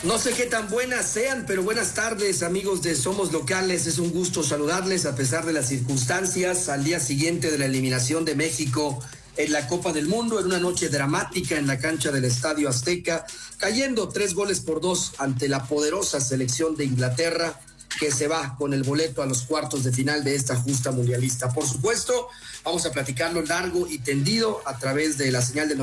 No sé qué tan buenas sean, pero buenas tardes, amigos de Somos Locales. Es un gusto saludarles a pesar de las circunstancias al día siguiente de la eliminación de México en la Copa del Mundo, en una noche dramática en la cancha del Estadio Azteca, cayendo 3-2 ante la poderosa selección de Inglaterra, que se va con el boleto a los cuartos de final de esta justa mundialista. Por supuesto, vamos a platicarlo largo y tendido a través de la señal de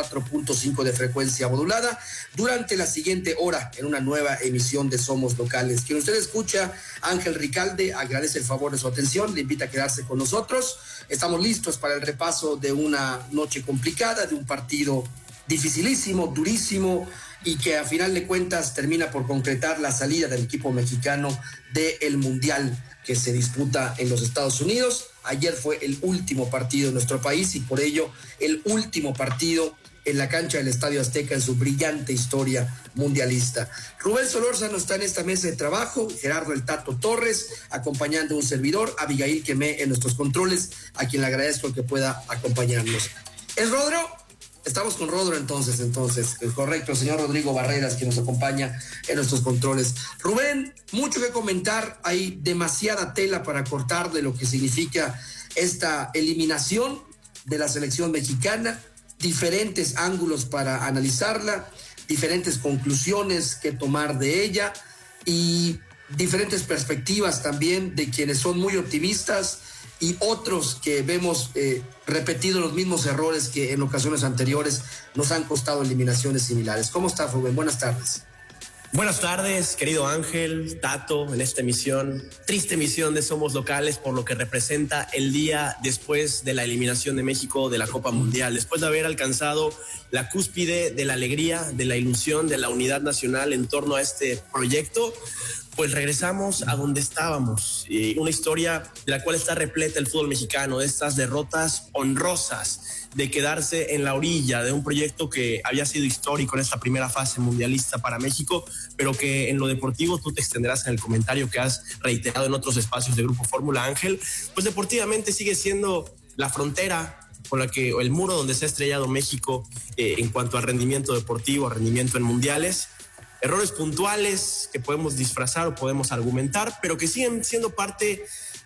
94.5 de frecuencia modulada durante la siguiente hora en una nueva emisión de Somos Locales. Quien usted escucha, Ángel Ricalde, agradece el favor de su atención, le invita a quedarse con nosotros. Estamos listos para el repaso de una noche complicada, de un partido dificilísimo, durísimo, y que a final de cuentas termina por concretar la salida del equipo mexicano del Mundial que se disputa en los Estados Unidos. Ayer fue el último partido en nuestro país y por ello el último partido en la cancha del Estadio Azteca en su brillante historia mundialista. Rubén Solórzano está en esta mesa de trabajo, Gerardo El Tato Torres, acompañando a un servidor, Abigail Quemé en nuestros controles, a quien le agradezco que pueda acompañarnos. ¿Es Rodro? Estamos con Rodro entonces, correcto, el señor Rodrigo Barreras, que nos acompaña en nuestros controles. Rubén, mucho que comentar, hay demasiada tela para cortar de lo que significa esta eliminación de la selección mexicana, diferentes ángulos para analizarla, diferentes conclusiones que tomar de ella y diferentes perspectivas también de quienes son muy optimistas y otros que vemos repetido los mismos errores que en ocasiones anteriores nos han costado eliminaciones similares. ¿Cómo estás, Rubén? Buenas tardes. Buenas tardes, querido Ángel, Tato, en esta emisión, triste emisión de Somos Locales, por lo que representa el día después de la eliminación de México de la Copa Mundial, después de haber alcanzado la cúspide de la alegría, de la ilusión, de la unidad nacional en torno a este proyecto. Pues regresamos a donde estábamos, una historia de la cual está repleta el fútbol mexicano, de estas derrotas honrosas, de quedarse en la orilla de un proyecto que había sido histórico en esta primera fase mundialista para México, pero que en lo deportivo, tú te extenderás en el comentario que has reiterado en otros espacios de Grupo Fórmula, Ángel, pues deportivamente sigue siendo la frontera con la que, o el muro donde se ha estrellado México en cuanto a rendimiento deportivo, a rendimiento en mundiales. Errores puntuales que podemos disfrazar o podemos argumentar, pero que siguen siendo parte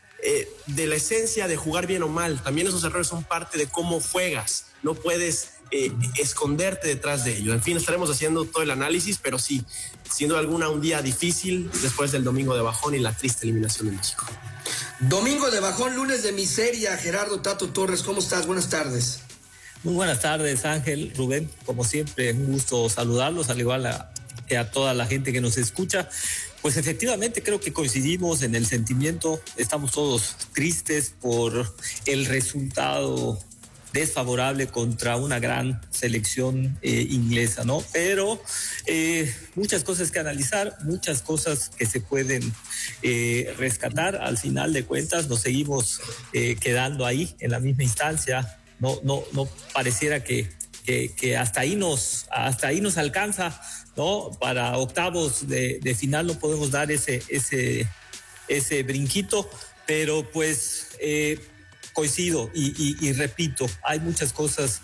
de la esencia de jugar bien o mal. También esos errores son parte de cómo juegas. No puedes esconderte detrás de ello. En fin, estaremos haciendo todo el análisis, pero sí, siendo alguna un día difícil después del domingo de bajón y la triste eliminación de México. Domingo de bajón, lunes de miseria. Gerardo Tato Torres, ¿cómo estás? Buenas tardes. Muy buenas tardes, Ángel, Rubén. Como siempre, un gusto saludarlos, al igual a toda la gente que nos escucha. Pues efectivamente creo que coincidimos en el sentimiento, estamos todos tristes por el resultado desfavorable contra una gran selección inglesa, ¿no? Pero muchas cosas que analizar, muchas cosas que se pueden rescatar. Al final de cuentas nos seguimos quedando ahí en la misma instancia. No pareciera que hasta ahí nos alcanza, ¿no? Para octavos de final no podemos dar ese brinquito, pero pues coincido y repito, hay muchas cosas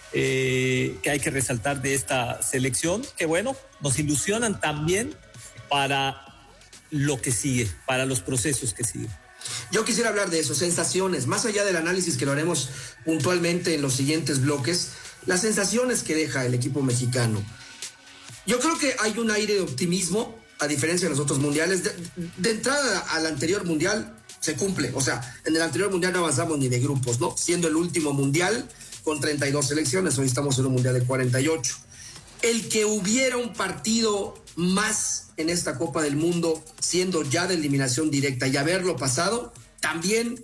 que hay que resaltar de esta selección, que bueno, nos ilusionan también para lo que sigue, para los procesos que siguen. Yo quisiera hablar de eso, sensaciones, más allá del análisis que lo haremos puntualmente en los siguientes bloques, las sensaciones que deja el equipo mexicano. Yo creo que hay un aire de optimismo, a diferencia de los otros mundiales. De entrada al anterior mundial se cumple, o sea, en el anterior mundial no avanzamos ni de grupos, ¿no? Siendo el último mundial con 32 selecciones, hoy estamos en un mundial de 48. El que hubiera un partido más en esta Copa del Mundo, siendo ya de eliminación directa y haberlo pasado, también